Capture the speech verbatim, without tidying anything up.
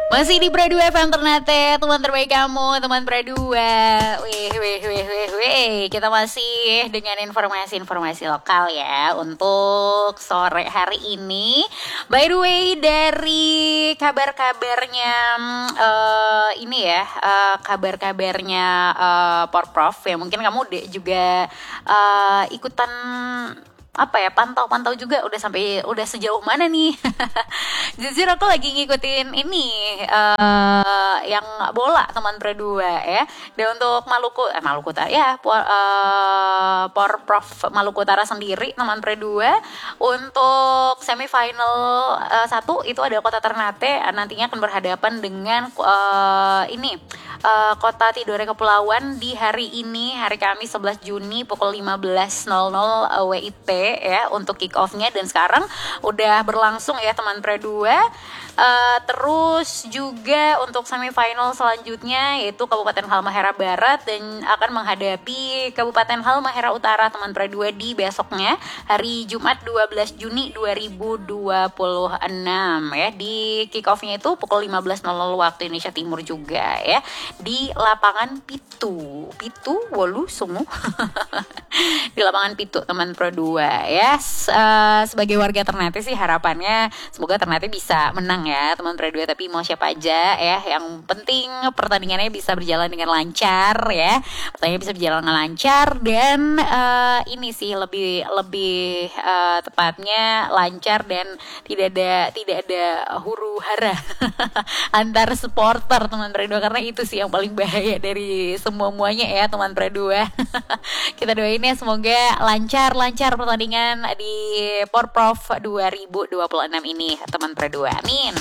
Masih di Pro dua F M Ternate, teman terbaik kamu, teman Pro dua. Wih, wih, wih, wih, wih. Kita masih dengan informasi-informasi lokal ya untuk sore hari ini. By the way, dari kabar-kabarnya uh, ini ya, uh, kabar-kabarnya uh, Porprov ya, mungkin kamu deh juga uh, ikutan apa ya, pantau-pantau juga udah sampai udah sejauh mana nih. Jujur aku lagi ngikutin ini uh, yang bola teman Pro dua ya. Dan untuk Maluku eh Maluku Utara ya, Por, uh, Porprov Maluku Utara sendiri teman Pro dua untuk semifinal uh, satu itu ada Kota Ternate, nantinya akan berhadapan dengan uh, ini uh, Kota Tidore Kepulauan di hari ini, hari Kamis sebelas Juni pukul lima belas nol nol W I T ya untuk kick off-nya. Dan sekarang udah berlangsung ya teman Pro dua. Uh, terus juga untuk semifinal selanjutnya yaitu Kabupaten Halmahera Barat dan akan menghadapi Kabupaten Halmahera Utara teman Pro dua di besoknya hari Jumat dua belas Juni dua ribu dua puluh enam ya. Di kick off-nya itu pukul lima belas nol nol waktu Indonesia Timur juga ya, di lapangan Pitu Pitu Wolu Sungu di lapangan Pitu teman Pro dua ya. Uh, sebagai warga Ternate sih harapannya semoga Ternate bisa menang ya teman Pro dua, tapi mau siapa aja ya, yang penting pertandingannya bisa berjalan dengan lancar ya, pertandingannya bisa berjalan dengan lancar dan uh, ini sih lebih lebih uh, tepatnya lancar dan tidak ada tidak ada huru hara antar supporter teman Pro dua, karena itu sih yang paling bahaya dari semua muanya ya teman Pro dua. Kita doain ya semoga lancar lancar pertandingan di Porprov dua ribu dua puluh enam ini teman Pro dua, amin.